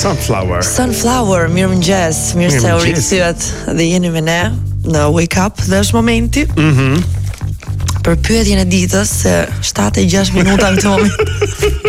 Sunflower, mirëmëngjes, mirë se u rikthyet dhe jeni me ne në Wake Up dhe është momenti. Për pyetjen e ditës se 7:06 minuta në këtë moment.